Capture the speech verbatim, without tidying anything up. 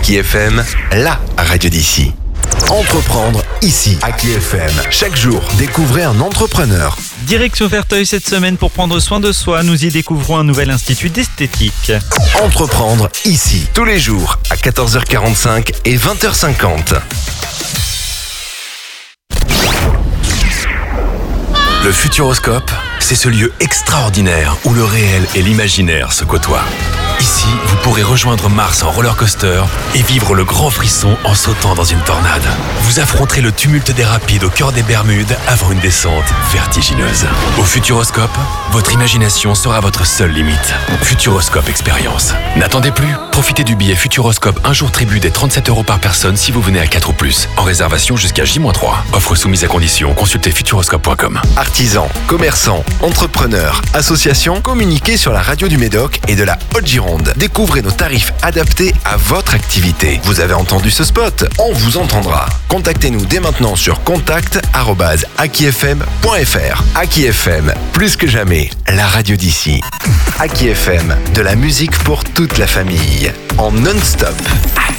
Aki F M, la radio d'ici. Entreprendre ici, Aki F M. Chaque jour, découvrez un entrepreneur. Direction Verteuil cette semaine pour prendre soin de soi. Nous y découvrons un nouvel institut d'esthétique. Entreprendre ici, tous les jours, à quatorze heures quarante-cinq et vingt heures cinquante. Le Futuroscope, c'est ce lieu extraordinaire où le réel et l'imaginaire se côtoient. Ici, vous pourrez rejoindre Mars en roller coaster et vivre le grand frisson en sautant dans une tornade. Vous affronterez le tumulte des rapides au cœur des Bermudes avant une descente vertigineuse. Au Futuroscope, votre imagination sera votre seule limite. Futuroscope Expérience. N'attendez plus, profitez du billet Futuroscope un jour tribut des trente-sept euros par personne si vous venez à quatre ou plus. En réservation jusqu'à J trois. Offre soumise à condition, consultez futuroscope point com. Artisans, commerçants, entrepreneurs, associations, communiquez sur la radio du Médoc et de la Haute-Gironde. Découvrez nos tarifs adaptés à votre activité. Vous avez entendu ce spot? On vous entendra. Contactez-nous dès maintenant sur contact arobase aki f m point f r. Aki F M, plus que jamais, la radio d'ici. Aki F M, de la musique pour toute la famille, en non-stop.